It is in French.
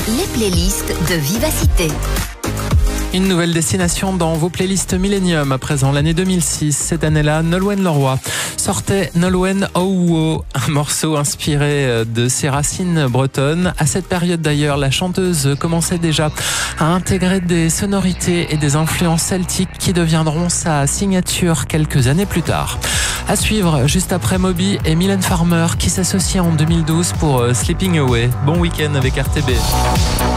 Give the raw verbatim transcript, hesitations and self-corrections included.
les playlists de Vivacité. Une nouvelle destination dans vos playlists Millennium. À présent, l'année deux mille six, cette année-là, Nolwenn Leroy sortait Nolwenn Owuo, un morceau inspiré de ses racines bretonnes. À cette période d'ailleurs, la chanteuse commençait déjà à intégrer des sonorités et des influences celtiques qui deviendront sa signature quelques années plus tard. À suivre, juste après Moby et Mylène Farmer qui s'associent en deux mille douze pour Sleeping Away. Bon week-end avec R T B.